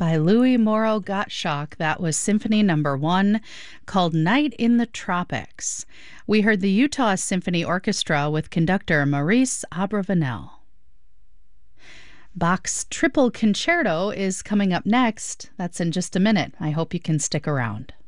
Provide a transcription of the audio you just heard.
by Louis Moreau Gottschalk. That was Symphony Number 1, called Night in the Tropics. We heard the Utah Symphony Orchestra with conductor Maurice Abravanel. Bach's Triple Concerto is coming up next. That's in just a minute. I hope you can stick around.